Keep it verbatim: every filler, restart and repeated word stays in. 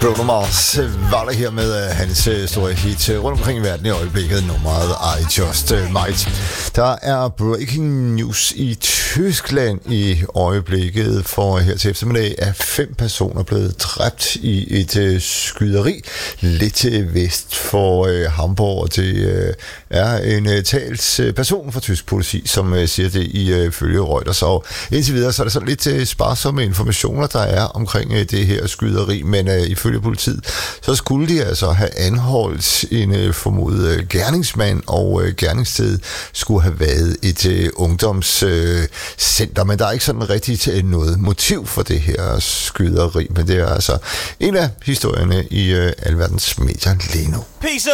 Bruno Mars var der her med uh, hans uh, store hit uh, rundt omkring i verden i øjeblikket, nummeret I Just uh, Might. Der er breaking news i Tyskland i øjeblikket, for her til eftermiddag er fem personer blevet dræbt i et uh, skyderi lidt til vest for uh, Hamburg, og det uh, er en uh, talsperson fra tysk politi, som uh, siger det i uh, følge Reuters. Og indtil videre så er det sådan lidt uh, sparsomme informationer, der er omkring uh, det her skyderi, men uh, ifølge politiet, så skulle de altså have anholdt en øh, formodet øh, gerningsmand, og øh, gerningssted skulle have været et øh, ungdomscenter, øh, men der er ikke sådan rigtigt øh, noget motiv for det her skyderi, men det er altså en af historierne i øh, alverdens medier lige nu. Peace